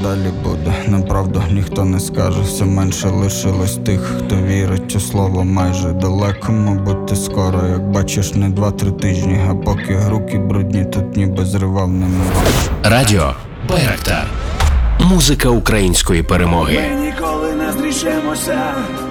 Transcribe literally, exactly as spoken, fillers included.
далі буде? Неправду ніхто не скаже. Все менше лишилось тих, хто вірить у слово майже. Далеко, мабуть, ти скоро, як бачиш, не два-три тижні. А поки руки брудні, тут ніби зривав не мираж. Радіо Байрактар. Музика української перемоги. Ми ніколи не зрішимося.